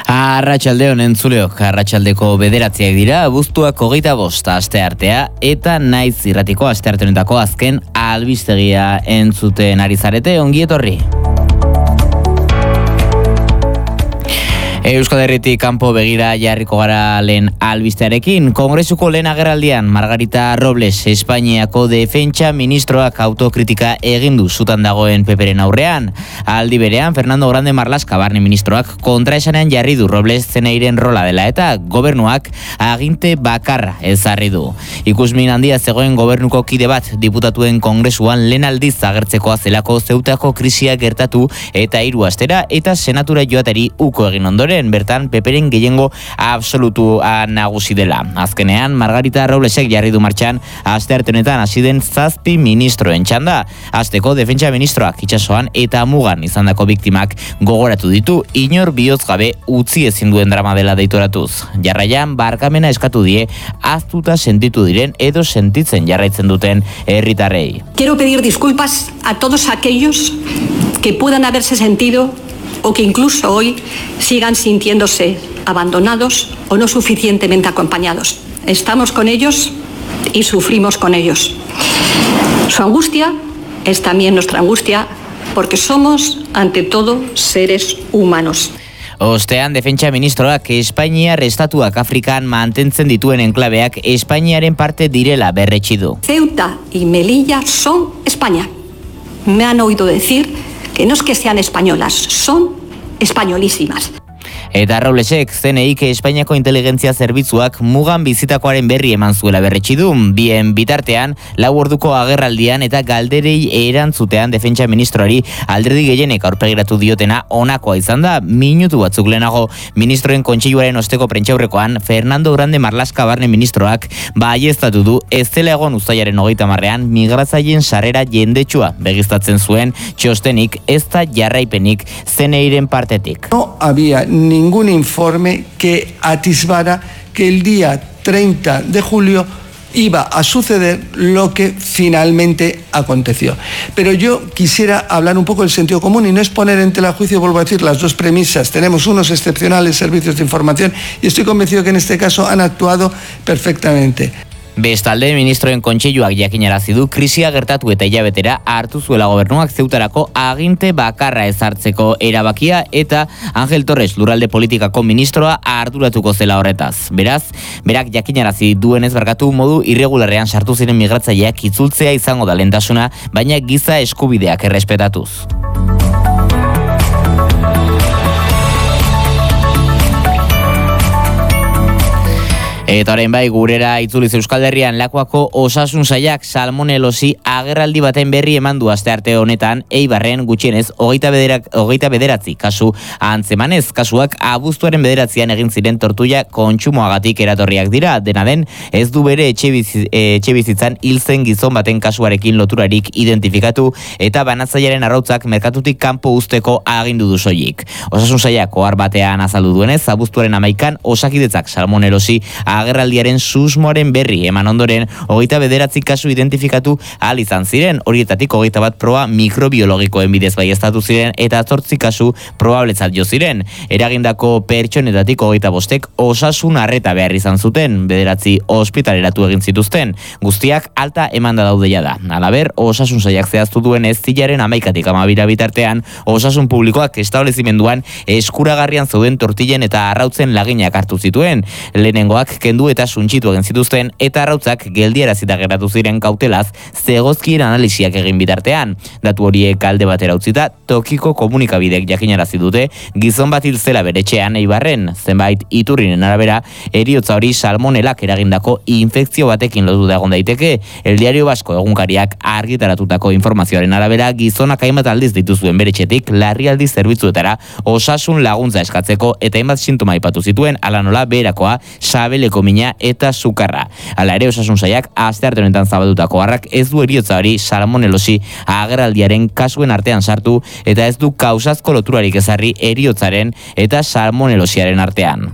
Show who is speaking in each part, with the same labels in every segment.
Speaker 1: Arratsaldeon entzuleok, arratsaldeko 9 dira, abuztuak 25 asteartea eta Naiz irratiko astearte honetako azken albistegia entzuten ari zarete, ongi etorri. Euskal Herritik kanpo begira jarriko gara lehen albistearekin. Kongresuko lehen agerraldian Margarita Robles, Espainiako defentsa ministroak autokritika egin du zutan dagoen PPren aurrean. Aldi berean, Fernando Grande Marlaska barne ministroak kontraesanean jarri du Robles zeneiren rola dela eta gobernuak aginte bakarra ezarri du. Ikusmin handia zegoen gobernuko kide bat diputatuen kongresuan lehen aldiz agertzekoa zelako Zeutako krisia gertatu eta 3 astera eta senatura joateri uko egin ondoren. Bertan PPren gehiengo absolutua nagusi dela. Azkenean, Margarita Roblesek jarri du martxan astearte honetan hasi den 7 ministroen txanda. Hasteko defentsa ministroak itsasoan eta mugan izandako biktimak gogoratu ditu, inor bihotz gabe utzi ezin duen drama dela deitoratuz. Jarraian, barkamena eskatu die ahaztuta sentitu diren edo sentitzen jarraitzen duten herritarrei.
Speaker 2: Quiero pedir disculpas a todos aquellos que puedan haberse sentido o que incluso hoy sigan sintiéndose abandonados o no suficientemente acompañados. Estamos con ellos y sufrimos con ellos. Su angustia es también nuestra angustia porque somos, ante todo, seres humanos.
Speaker 1: Ostean, defentsa ministroak Espainiar estatuak Afrikan mantentzen dituen enklabeak Espainiaren parte direla berretsi du.
Speaker 2: Ceuta y Melilla son España. Me han oído decir que no es que sean españolas, son españolísimas.
Speaker 1: Eta Roblesek zeneik Espainiako inteligentzia zerbitzuak mugan bizitakoaren berri eman zuela berretsi du. Bien bitartean, 4 orduko agerraldian eta galderei erantzutean defentsa ministroari alderdi gehienek aurpegiratu diotena honakoa izan da. Minutu batzuk lehenago ministroen kontseiluaren osteko prentsaurrekoan Fernando Grande Marlaska barne ministroak baieztatu du ez dela egon uztailaren 30ean migratzaileen sarrera jendetsua begiztatzen zuen txostenik ez da jarraipenik zeneiren partetik.
Speaker 3: No había ningún informe que atisbara que el día 30 de julio iba a suceder lo que finalmente aconteció. Pero yo quisiera hablar un poco del sentido común y no es poner en tela de juicio, vuelvo a decir, las dos premisas. Tenemos unos excepcionales servicios de información y estoy convencido que en este caso han actuado perfectamente.
Speaker 1: Bestalde, ministroen kontseiluak jakinarazi du krisia gertatu eta hilabetera hartu zuela gobernuak Zeutarako aginte bakarra ezartzeko erabakia eta Ángel Torres lurralde politikako ministroa arduratuko zela horretaz. Beraz, berak jakinarazi duenez barkatu modu irregularrean sartu ziren migratzaileak itzultzea izango da lehentasuna, baina giza eskubideak errespetatuz. Eta orain bai, gurera itzuliz Euskal Herrian Lakuako osasun sailak salmonelosi agerraldi baten berri eman du astearte honetan, Eibarren gutxienez 29 kasu antzemanez. Kasuak abuztuaren 9an egin ziren tortuia kontsumoagatik eratorriak dira. Dena den, ez du bere etxebizitzan hil zen gizon baten kasuarekin loturarik identifikatu eta banatzailearen arrautzak merkatutik kanpo uzteko agindu du soilik. Osasun sailak ohar batean azaldu duenez, abuztuaren 11an Osakidetzak salmonelosi agerraldiaren susmoaren berri eman ondoren 29 kasu identifikatu ahal izan ziren, horietatik 21 proba mikrobiologikoen bidez baieztatu ziren eta 8 kasu probabletzat jo ziren. Eragindako pertsonetatik 25ek osasun arreta behar izan zuten, 9 ospitaleratu egin zituzten. Guztiak alta emanda daude jada. Halaber, osasun sailak zehaztu duen ez zilaren 11tik 12 bitartean, osasun publikoak establezimenduan eskuragarrian zeuden tortillen eta arrautzen laginak hartu zituen. Lehenengoak kendu eta suntsitu egin zituzten eta arrautzak geldiarazita geratu ziren kautelaz zegozkien analisiak egin bitartean. Datu horiek alde batera utzita, tokiko komunikabidek jakinarazi dute gizon bat hil zela bere etxean Eibarren. Zenbait iturrinen arabera, heriotza hori salmonelak eragindako infekzio batekin lotu egon daiteke. El Diario Vasco egunkariak argitaratutako informazioaren arabera, gizonak hainbat aldiz dituzuen bere etxetik larrialdi zerbitzuetara osasun laguntza eskatzeko eta hainbat sintoma aipatu zituen, hala nola beherakoa, sabeleko mina eta sukarra. Hala ere, osasun sailak astearte honetan zabaldutako harrak ez du heriotza hori salmonelosi agerraldiaren kasuen artean sartu eta ez du kausazko loturarik ezarri heriotzaren eta salmonelosiaren artean.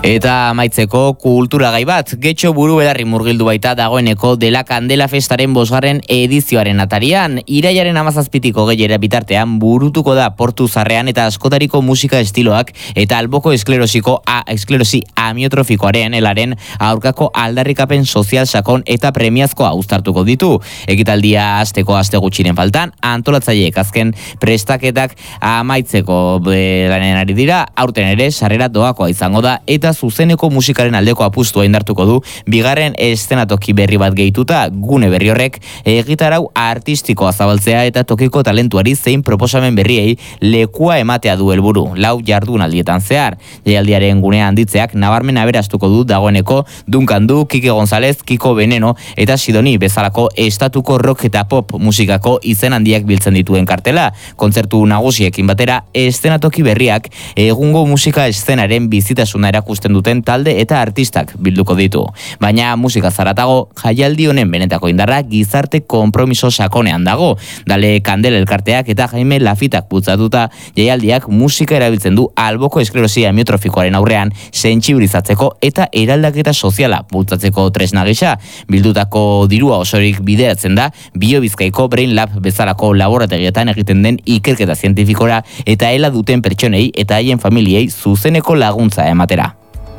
Speaker 1: Eta amaitzeko kulturagai bat, Getxo buru belarri murgildu baita dagoeneko dela Kandela Festaren 5. edizioaren atarian. Irailaren 17 gehiera bitartean burutuko da Portu Zarrean eta askotariko musika estiloak eta alboko esklerosi amiotrofikoaren elaren aurkako aldarrikapen sozial sakon eta premiazkoa uztartuko ditu. Ekitaldia asteko aste gutxiren faltan, antolatzaileek azken prestaketak amaitzeko lanen ari dira, aurten ere sarrera doakoa izango da eta zuzeneko musikaren aldeko apustua indartuko du bigarren eszenatoki berri bat gehituta. Gune berri horrek egitarau artistikoa zabaltzea eta tokiko talentuari zein proposamen berriei lekua ematea du helburu 4 jardunaldietan zehar. Jaialdiaren gunea handitzeak nabarmen aberastuko du dagoeneko Duncan Du, Kike González, Kiko Veneno eta Sidoni bezalako estatuko rock eta pop musikako izen handiak biltzen dituen kartela. Kontzertu nagusiekin batera eszenatoki berriak egungo musika eszenaren bizitasuna erakusten duten talde eta artistak bilduko ditu. Baina musika zaratago, jaialdi honen benetako indarra gizarte konpromiso sakonean dago. Dale Kandel elkarteak eta Jaime Lafitak bultzatuta jaialdiak musika erabiltzen du alboko esklerosi amiotrofikoaren aurrean sentsibilizatzeko eta eraldaketa soziala bultzatzeko tresna gisa. Bildutako dirua osorik bideratzen da Bio Bizkaiko Brain Lab bezalako laborategietan egiten den ikerketa zientifikora eta hela duten pertsonei eta haien familiei zuzeneko laguntza ematera.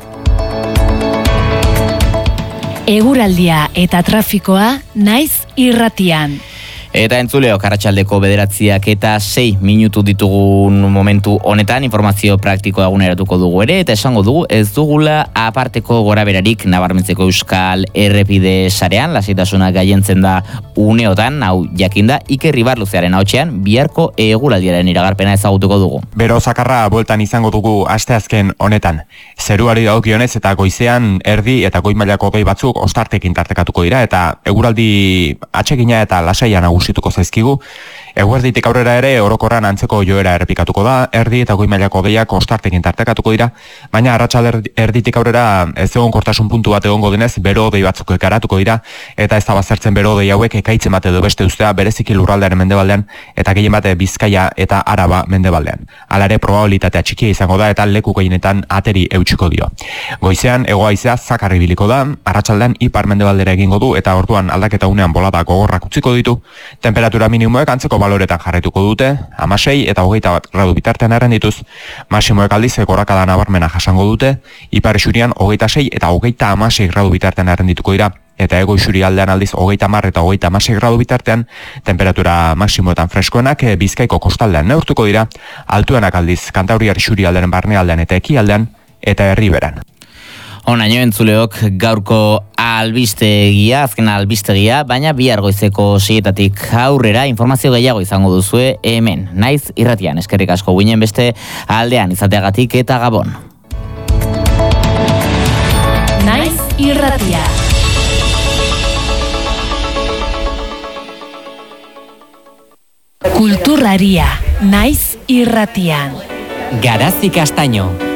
Speaker 4: Eguraldia eta trafikoa Naiz irratian.
Speaker 1: Eta entzuleok arratsaldeko 9 eta 6 minutu ditugun momentu honetan informazio praktikoa eguneratuko dugu ere eta esango dugu ez dugula aparteko goraberarik nabarmentzeko Euskal Errepide sarean, lasaitasuna gailentzen da uneotan, hau jakinda Iker Ibarluzearen ahotsean biharko eguraldiaren iragarpena ezagutuko dugu.
Speaker 5: Bero zakarra bueltan izango dugu asteazken honetan. Zeruari dagokionez eta goizean erdi eta goi mailako hodei batzuk ostartekin tartekatuko dira eta eguraldi atsegina eta lasaia nagusituko zaizkigu. Eguerditik aurrera ere orokorran antzeko joera errepikatuko da, erdi eta goi mailako hodeiak ostartekin tartekatuko dira, baina arratsalde erditik aurrera ez egonkortasun puntu bat egongo denez bero hodei batzuk ekaratuko dira eta ez da baztertzen bero hodei hauek ekaitzen bat edo beste ustea bereziki lurraldearen mendebaldean eta gehien bat Bizkaia eta Araba mendebaldean. Hala ere probabilitatea txikia izango da eta leku gehienetan ateri eutsiko dio. Goizean hego-haizea zakar ibiliko da, arratsaldean ipar mendebaldera egingo du eta orduan aldaketa unean bolada gogorrak utziko ditu. Temperatura minimoek antzeko baloretan jarraituko dute, 16 eta 21 gradu bitartean errendituz, maximoek aldiz gorakada nabarmena jasango dute, ipar isurian 26 eta 26 gradu bitartean errendituko dira, eta ego isuri aldean aldiz 30 eta 36 gradu bitartean, temperatura maximoetan freskoenak Bizkaiko kostaldean neurtuko dira, altuenak aldiz Kantauriar isuri aldean barnealdean eta ekialdean, eta herriberan.
Speaker 1: Onaino entzuleok gaurko albistegia, azken albistegia, baina bihar goizeko 6 aurrera informazio gehiago izango duzue hemen. Naiz irratian, eskerrik asko guinen beste aldean izateagatik eta Gabon.
Speaker 4: Naiz irratia. Kulturraria, Naiz irratian.
Speaker 6: Garazi Castaño.